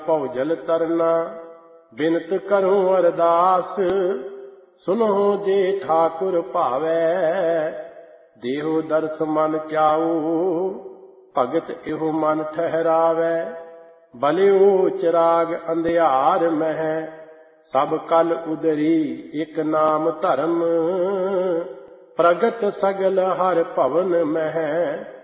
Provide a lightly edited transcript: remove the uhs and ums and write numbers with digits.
ਭਉਜਲ ਤਰਨਾ ਬਿਨਤ ਕਰੂੰ ਅਰਦਾਸ। ਸੁਨਹੁ ਜੇ ਠਾਕੁਰ ਭਾਵੈ ਦੇਹੁ ਦਰਸ ਮਨ ਚਾਉ। ਭਗਤ ਇਹੋ ਮਨ ਠਹਿਰਾਵੈ ਬਲਿਓ ਚਿਰਾਗ ਅੰਧਿਆਰ ਮਹਿ। ਸਭ ਕਲ ਉਦਰੀ ਇਕ ਨਾਮ ਧਰਮ ਪ੍ਰਗਟ ਸਗਲ ਹਰ ਭਵਨ ਮਹਿ।